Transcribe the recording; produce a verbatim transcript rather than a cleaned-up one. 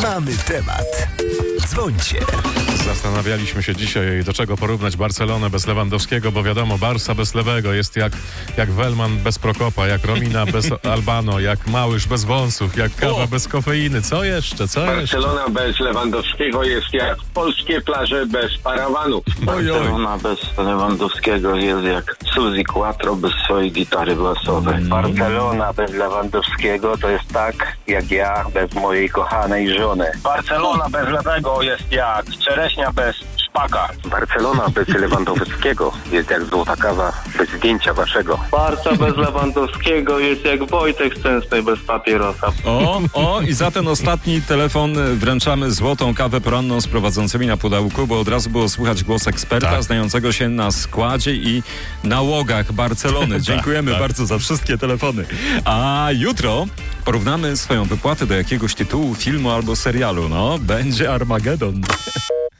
Mamy temat. Dzwońcie. Zastanawialiśmy się dzisiaj, do czego porównać Barcelonę bez Lewandowskiego, bo wiadomo, Barsa bez Lewego jest jak, jak Wellman bez Prokopa, jak Romina bez Albano, jak Małysz bez wąsów, jak kawa O! bez kofeiny. Co jeszcze? Co jeszcze? Barcelona bez Lewandowskiego jest jak polskie plaże bez parawanów. Barcelona bez Lewandowskiego jest jak Suzy Quattro bez swojej gitary basowej. Mm. Barcelona bez Lewandowskiego to jest tak jak ja bez mojej kochanej żony. Barcelona bez Lewego jest jak czereśnia bez szpaka. Barcelona bez Lewandowskiego jest jak złota kawa bez zdjęcia waszego. Barca bez Lewandowskiego jest jak Wojtek Szczęsny bez papierosa. O, o, i za ten ostatni telefon wręczamy złotą kawę poranną z prowadzącymi na pudełku, bo od razu było słychać głos eksperta Tak. znającego się na składzie i nałogach Barcelony. Dziękujemy tak. bardzo za wszystkie telefony. A jutro porównamy swoją wypłatę do jakiegoś tytułu filmu albo serialu. No, będzie Armagedon.